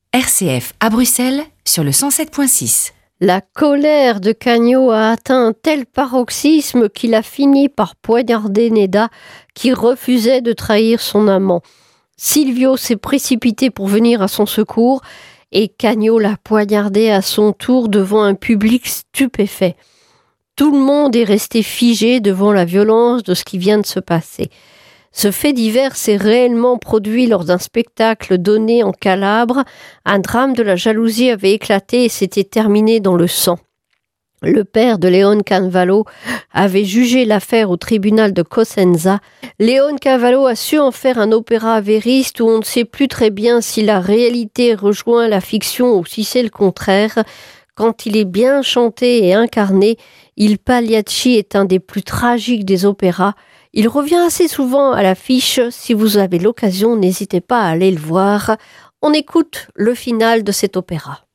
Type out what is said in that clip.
RCF à Bruxelles sur le 107.6. La colère de Cagno a atteint un tel paroxysme qu'il a fini par poignarder Neda, qui refusait de trahir son amant. Silvio s'est précipité pour venir à son secours et Cagno l'a poignardé à son tour devant un public stupéfait. Tout le monde est resté figé devant la violence de ce qui vient de se passer. Ce fait divers s'est réellement produit lors d'un spectacle donné en Calabre. Un drame de la jalousie avait éclaté et s'était terminé dans le sang. Le père de Leon Canvallo avait jugé l'affaire au tribunal de Cosenza. Leon Canvallo a su en faire un opéra avériste où on ne sait plus très bien si la réalité rejoint la fiction ou si c'est le contraire. Quand il est bien chanté et incarné, Il Pagliacci est un des plus tragiques des opéras. Il revient assez souvent à l'affiche. Si vous avez l'occasion, n'hésitez pas à aller le voir. On écoute le final de cet opéra.